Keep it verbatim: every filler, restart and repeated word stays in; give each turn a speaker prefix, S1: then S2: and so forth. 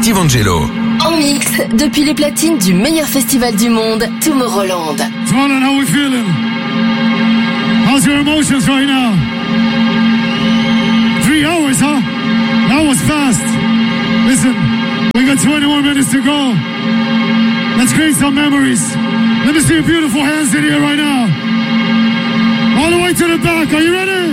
S1: Steve Angello.
S2: En mix, depuis les platines du meilleur festival du monde, Tomorrowland.
S3: Swalan, how we feeling? How's your emotions right now? Three hours, huh? That was fast. Listen, we got twenty more minutes to go. Let's create some memories. Let me see your beautiful hands in here right now. All the way to the back. Are you ready?